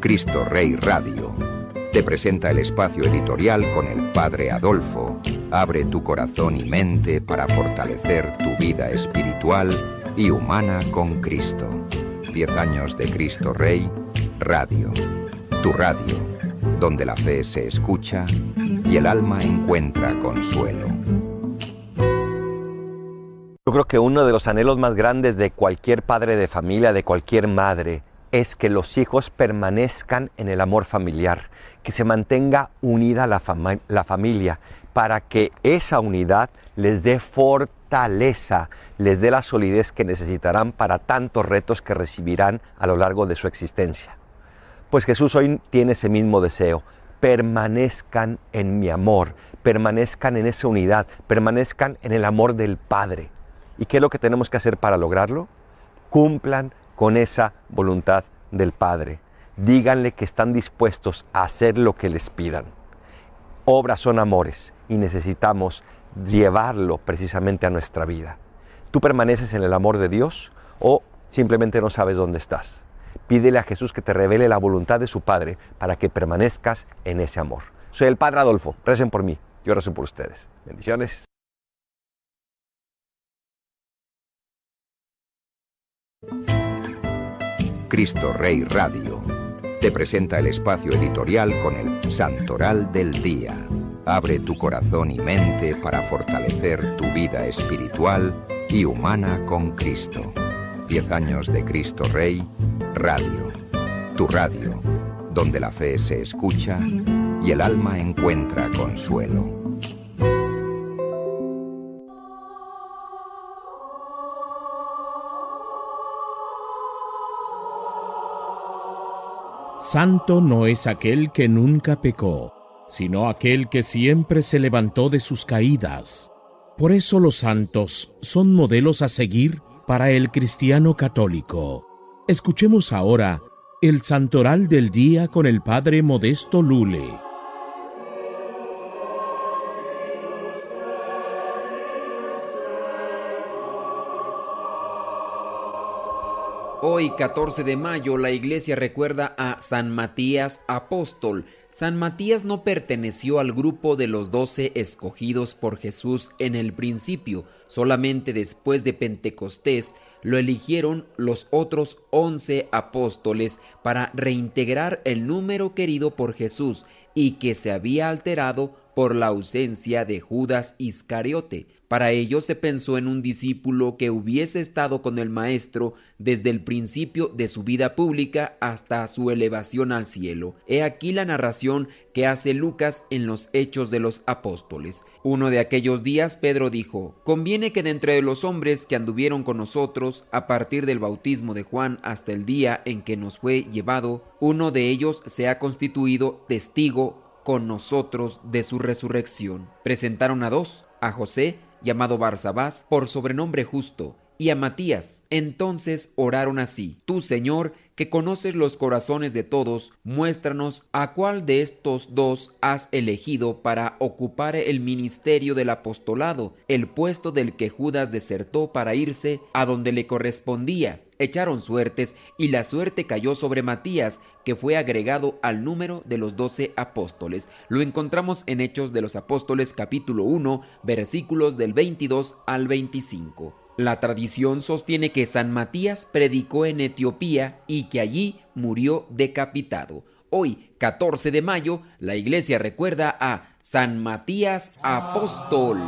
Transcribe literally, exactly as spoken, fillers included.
Cristo Rey Radio te presenta el espacio editorial con el Padre Adolfo. Abre tu corazón y mente para fortalecer tu vida espiritual y humana con Cristo. Diez años de Cristo Rey Radio. Tu radio, donde la fe se escucha y el alma encuentra consuelo. Yo creo que uno de los anhelos más grandes de cualquier padre de familia, de cualquier madre, es que los hijos permanezcan en el amor familiar, que se mantenga unida la, fama, la familia, para que esa unidad les dé fortaleza, les dé la solidez que necesitarán para tantos retos que recibirán a lo largo de su existencia. Pues Jesús hoy tiene ese mismo deseo: permanezcan en mi amor, permanezcan en esa unidad, permanezcan en el amor del Padre. ¿Y qué es lo que tenemos que hacer para lograrlo? Cumplan con esa voluntad del Padre. Díganle que están dispuestos a hacer lo que les pidan. Obras son amores y necesitamos llevarlo precisamente a nuestra vida. ¿Tú permaneces en el amor de Dios o simplemente no sabes dónde estás? Pídele a Jesús que te revele la voluntad de su Padre para que permanezcas en ese amor. Soy el Padre Adolfo. Recen por mí. Yo rezo por ustedes. Bendiciones. Cristo Rey Radio te presenta el espacio editorial con el Santoral del Día. Abre tu corazón y mente para fortalecer tu vida espiritual y humana con Cristo. Diez años de Cristo Rey Radio. Tu radio, donde la fe se escucha y el alma encuentra consuelo. Santo no es aquel que nunca pecó, sino aquel que siempre se levantó de sus caídas. Por eso los santos son modelos a seguir para el cristiano católico. Escuchemos ahora el Santoral del Día con el Padre Modesto Lule. Hoy, catorce de mayo, la Iglesia recuerda a San Matías Apóstol. San Matías no perteneció al grupo de los doce escogidos por Jesús en el principio. Solamente después de Pentecostés lo eligieron los otros once apóstoles para reintegrar el número querido por Jesús y que se había alterado por la ausencia de Judas Iscariote. Para ello se pensó en un discípulo que hubiese estado con el Maestro desde el principio de su vida pública hasta su elevación al cielo. He aquí la narración que hace Lucas en los Hechos de los Apóstoles. Uno de aquellos días Pedro dijo: «Conviene que de entre los hombres que anduvieron con nosotros a partir del bautismo de Juan hasta el día en que nos fue llevado, uno de ellos sea constituido testigo con nosotros de su resurrección». Presentaron a dos, a José, llamado Barsabás, por sobrenombre Justo, y a Matías. Entonces oraron así: «Tú, Señor, que conoces los corazones de todos, muéstranos a cuál de estos dos has elegido para ocupar el ministerio del apostolado, el puesto del que Judas desertó para irse a donde le correspondía». Echaron suertes y la suerte cayó sobre Matías, que fue agregado al número de los doce apóstoles. Lo encontramos en Hechos de los Apóstoles capítulo uno, versículos del veintidós al veinticinco. La tradición sostiene que San Matías predicó en Etiopía y que allí murió decapitado. Hoy, catorce de mayo, la Iglesia recuerda a San Matías Apóstol.